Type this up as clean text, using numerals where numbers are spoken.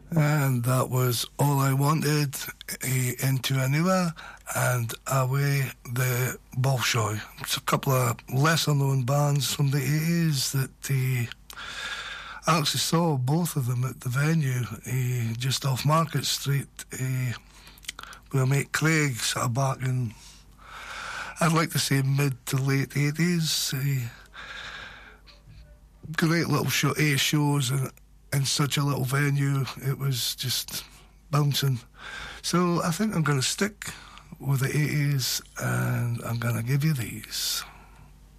And that was All I Wanted, Into Anua, and Away the Bolshoi. It's a couple of lesser known bands from the 80s that I actually saw both of them at the venue just off Market Street with my mate Craig, sort of back in, I'd like to say, mid to late 80s. Great little shows in such a little venue. It was just bouncing. So I think I'm going to stick with the 80s, and I'm going to give you these.